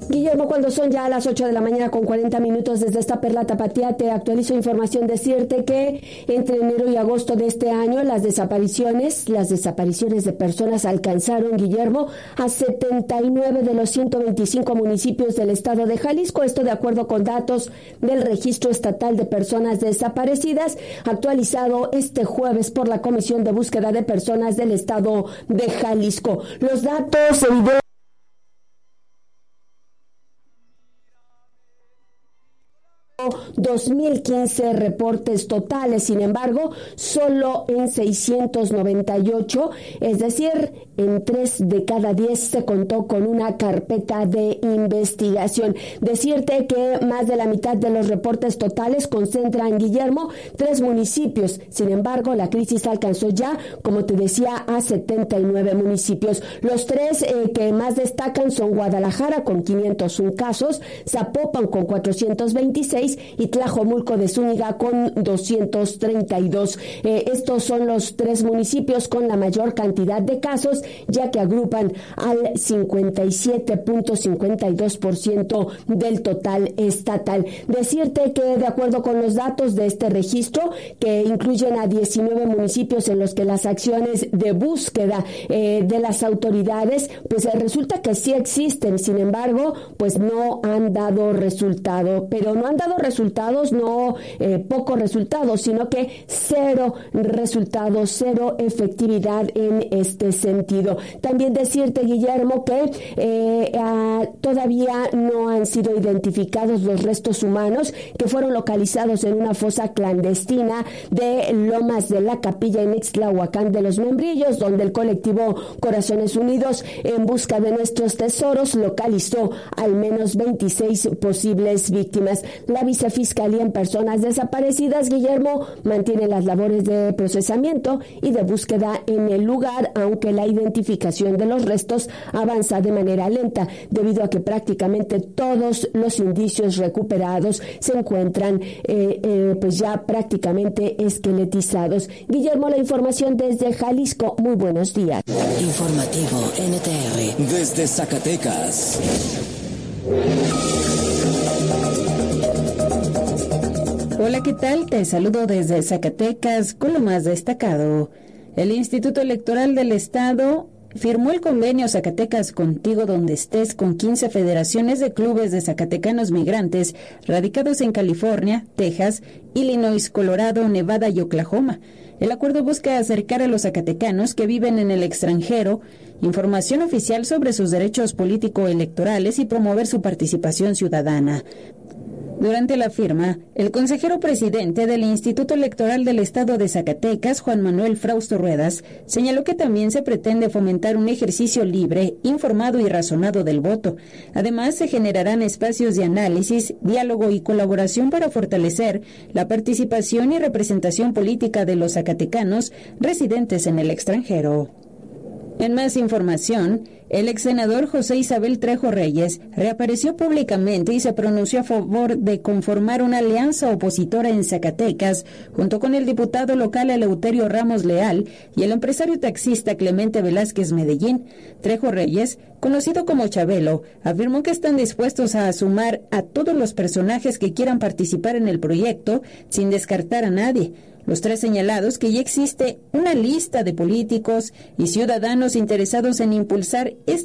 Guillermo, cuando son ya las 8 de la mañana con 40 minutos desde esta Perla Tapatía, te actualizo información. Decirte que entre enero y agosto de este año las desapariciones de personas alcanzaron, Guillermo, a 79 de los 125 municipios del estado de Jalisco. Esto de acuerdo con datos del Registro Estatal de Personas Desaparecidas, actualizado este jueves por la Comisión de Búsqueda de Personas del estado de Jalisco. Los datos evidencian 2015 reportes totales, sin embargo, solo en 698, es decir, en 3 de cada 10 se contó con una carpeta de investigación. Decirte que más de la mitad de los reportes totales concentran, Guillermo, 3 municipios. Sin embargo, la crisis alcanzó ya, como te decía, a 79 municipios. Los 3 que más destacan son Guadalajara con 501 casos, Zapopan con 426 y Tlajomulco de Zúñiga con 232. Estos son los 3 municipios con la mayor cantidad de casos, ya que agrupan al 57.52% del total estatal. Decirte que de acuerdo con los datos de este registro, que incluyen a 19 municipios en los que las acciones de búsqueda de las autoridades, pues resulta que sí existen, sin embargo, pues no han dado resultado, pero no han dado resultados, no pocos resultados, sino que 0 resultados, 0 efectividad en este sentido. También decirte, Guillermo, que todavía no han sido identificados los restos humanos que fueron localizados en una fosa clandestina de Lomas de la Capilla en Ixtlahuacán de los Membrillos, donde el colectivo Corazones Unidos, en busca de nuestros tesoros, localizó al menos 26 posibles víctimas. La Vicefiscalía en Personas Desaparecidas, Guillermo, mantiene las labores de procesamiento y de búsqueda en el lugar, aunque la identificación de los restos avanza de manera lenta, debido a que prácticamente todos los indicios recuperados se encuentran pues ya prácticamente esqueletizados. Guillermo, la información desde Jalisco. Muy buenos días. Informativo NTR desde Zacatecas. Hola, ¿qué tal? Te saludo desde Zacatecas con lo más destacado. El Instituto Electoral del Estado firmó el convenio Zacatecas Contigo Donde Estés con 15 federaciones de clubes de zacatecanos migrantes radicados en California, Texas, Illinois, Colorado, Nevada y Oklahoma. El acuerdo busca acercar a los zacatecanos que viven en el extranjero información oficial sobre sus derechos político-electorales y promover su participación ciudadana. Durante la firma, el consejero presidente del Instituto Electoral del Estado de Zacatecas, Juan Manuel Frausto Ruedas, señaló que también se pretende fomentar un ejercicio libre, informado y razonado del voto. Además, se generarán espacios de análisis, diálogo y colaboración para fortalecer la participación y representación política de los zacatecanos residentes en el extranjero. En más información, el ex senador José Isabel Trejo Reyes reapareció públicamente y se pronunció a favor de conformar una alianza opositora en Zacatecas, junto con el diputado local Eleuterio Ramos Leal y el empresario taxista Clemente Velázquez Medellín. Trejo Reyes, conocido como Chabelo, afirmó que están dispuestos a sumar a todos los personajes que quieran participar en el proyecto, sin descartar a nadie. Los 3 señalados que ya existe una lista de políticos y ciudadanos interesados en impulsar